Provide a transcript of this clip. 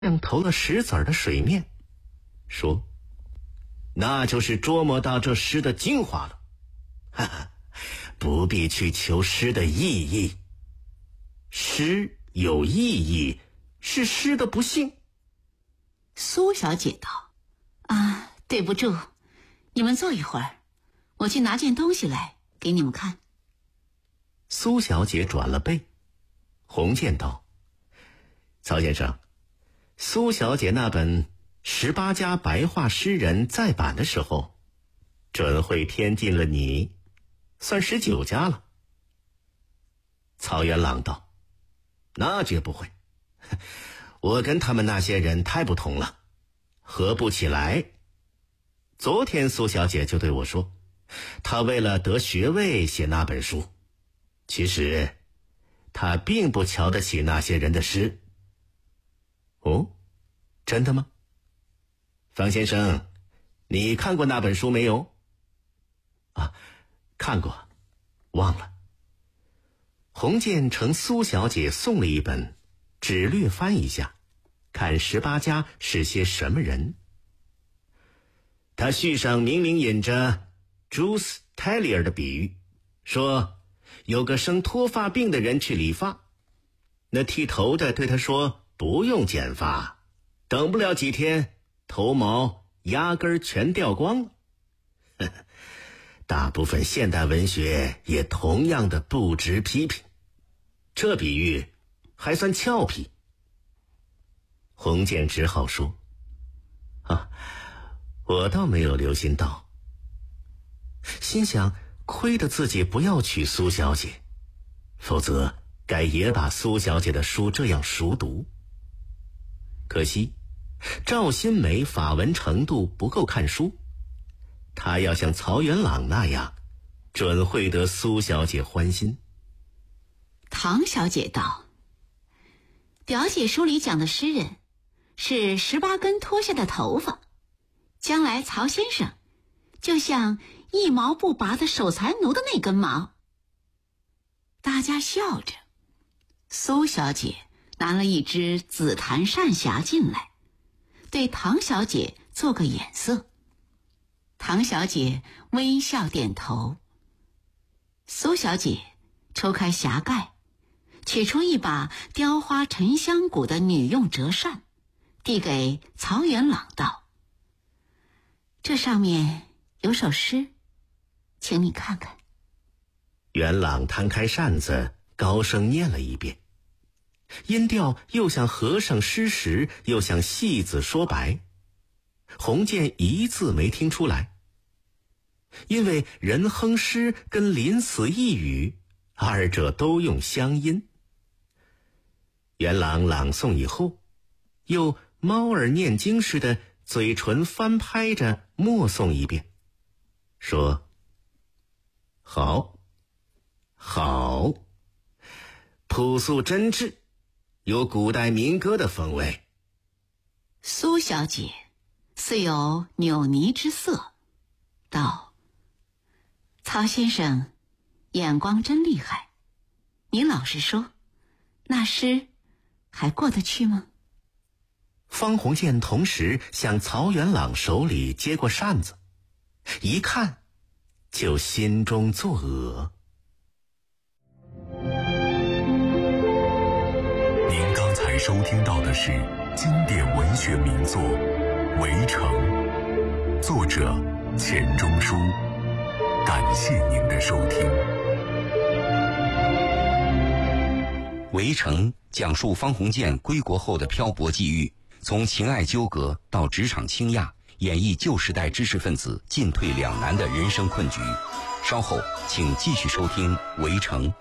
亮投了石子儿的水面，说：“那就是捉摸到这诗的精华了，哈哈，不必去求诗的意义。诗有意义，是诗的不幸。” 苏小姐道：“啊，对不住，你们坐一会儿，我去拿件东西来给你们看。” 苏小姐转了背。洪建道：“曹先生，苏小姐那本18家白话诗人再版的时候，准会添进了你，算19家了。”曹元朗道：“那绝不会，我跟他们那些人太不同了，合不起来。昨天苏小姐就对我说，她为了得学位写那本书，其实她并不瞧得起那些人的诗。”“哦，真的吗？方先生，你看过那本书没有？”“啊，看过，忘了。”洪建承苏小姐送了一本，只略翻一下，看18家是些什么人。他序上明明引着朱斯泰利尔的比喻，说有个生脱发病的人去理发，那剃头的对他说不用剪发，等不了几天头毛压根儿全掉光了。大部分现代文学也同样的不值批评，这比喻还算俏皮。洪建只好说：“啊，我倒没有留心到。”心想亏得自己不要娶苏小姐，否则该也把苏小姐的书这样熟读。可惜赵新梅法文程度不够看书，她要像曹元朗那样，准会得苏小姐欢心。 唐小姐道：“表姐书里讲的诗人是18根脱下的头发，将来曹先生就像一毛不拔的守财奴的那根毛。”大家笑着，苏小姐拿了一只紫檀扇匣进来，对唐小姐做个眼色。唐小姐微笑点头。苏小姐抽开匣盖，取出一把雕花沉香骨的女用折扇，递给曹元朗道：“这上面有首诗，请你看看。” 元朗摊开扇子，高声念了一遍，音调又像和尚施食，又像戏子说白。洪建一字没听出来，因为人哼诗跟临死一语，二者都用乡音。元朗朗诵以后，又猫儿念经似的嘴唇翻拍着默诵一遍，说：“好，好，朴素真挚，有古代民歌的风味。” 苏小姐似有扭捏之色，道：“曹先生眼光真厉害，你老实说，那诗还过得去吗？” 方鸿渐同时向曹元朗手里接过扇子，一看就心中作呕。 您刚才收听到的是经典文学名作《围城》，作者钱钟书。感谢您的收听。 《围城》讲述方鸿渐归国后的漂泊际遇，从情爱纠葛到职场倾轧，演绎旧时代知识分子进退两难的人生困局。稍后请继续收听《围城》。